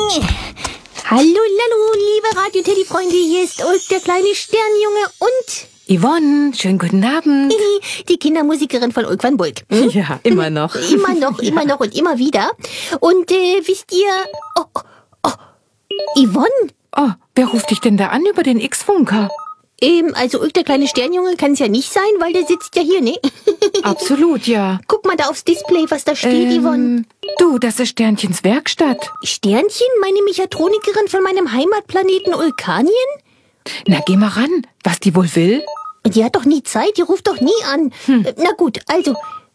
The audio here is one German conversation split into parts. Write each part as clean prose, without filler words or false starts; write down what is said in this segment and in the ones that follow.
Hallo, liebe Radio-Teddy-Freunde, hier ist Ulk, der kleine Sternjunge und Yvonne, schönen guten Abend. Die Kindermusikerin von Ulk van Bulk. Ja, immer noch. Immer noch und immer wieder. Und wisst ihr... Oh, Yvonne? Oh, wer ruft dich denn da an über den X-Funker? Also Ulk, der kleine Sternjunge kann es ja nicht sein, weil der sitzt ja hier, ne? Absolut, ja. Guck mal da aufs Display, was da steht, Yvonne. Du, das ist Sternchens Werkstatt. Sternchen? Meine Mechatronikerin von meinem Heimatplaneten Ulkanien? Na, geh mal ran. Was die wohl will? Die hat doch nie Zeit, die ruft doch nie an. Na gut, also...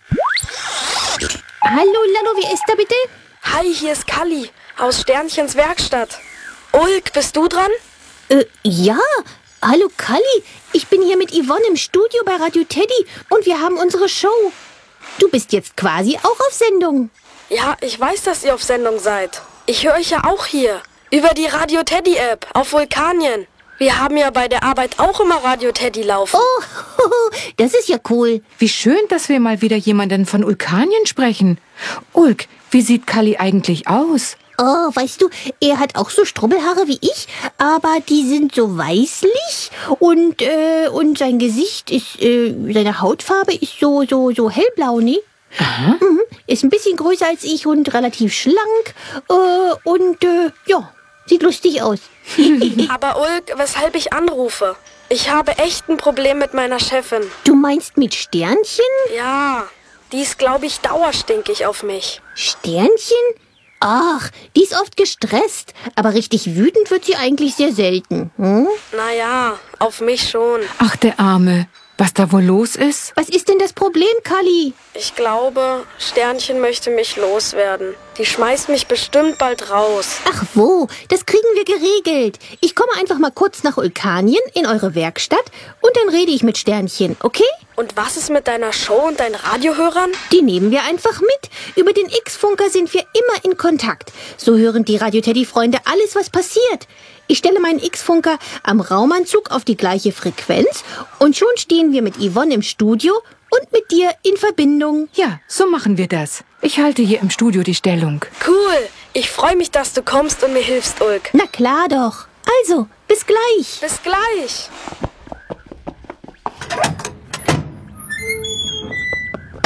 Hallo, wer ist da bitte? Hi, hier ist Kalli aus Sternchens Werkstatt. Ulk, bist du dran? Ja. Hallo Kalli, ich bin hier mit Yvonne im Studio bei Radio Teddy und wir haben unsere Show. Du bist jetzt quasi auch auf Sendung. Ja, ich weiß, dass ihr auf Sendung seid. Ich höre euch ja auch hier. Über die Radio Teddy App auf Vulkanien. Wir haben ja bei der Arbeit auch immer Radio Teddy laufen. Oh, das ist ja cool. Wie schön, dass wir mal wieder jemanden von Ulkanien sprechen. Ulk, wie sieht Kalli eigentlich aus? Oh, weißt du, er hat auch so Strubbelhaare wie ich, aber die sind so weißlich und sein Gesicht ist, seine Hautfarbe ist so hellblau, ne? Aha. Ist ein bisschen größer als ich und relativ schlank ja, sieht lustig aus. Aber Ulk, weshalb ich anrufe? Ich habe echt ein Problem mit meiner Chefin. Du meinst mit Sternchen? Ja, die ist, glaube ich, dauerstinkig auf mich. Sternchen? Ach, die ist oft gestresst, aber richtig wütend wird sie eigentlich sehr selten. Naja, auf mich schon. Ach, der Arme. Was da wohl los ist? Was ist denn das Problem, Kalli? Ich glaube, Sternchen möchte mich loswerden. Die schmeißt mich bestimmt bald raus. Ach wo, das kriegen wir geregelt. Ich komme einfach mal kurz nach Ulkanien in eure Werkstatt und dann rede ich mit Sternchen, okay? Und was ist mit deiner Show und deinen Radiohörern? Die nehmen wir einfach mit. Über den X-Funker sind wir immer in Kontakt. So hören die Radio-Teddy-Freunde alles, was passiert. Ich stelle meinen X-Funker am Raumanzug auf die gleiche Frequenz und schon stehen wir mit Yvonne im Studio und mit dir in Verbindung. Ja, so machen wir das. Ich halte hier im Studio die Stellung. Cool. Ich freue mich, dass du kommst und mir hilfst, Ulk. Na klar doch. Also, bis gleich. Bis gleich.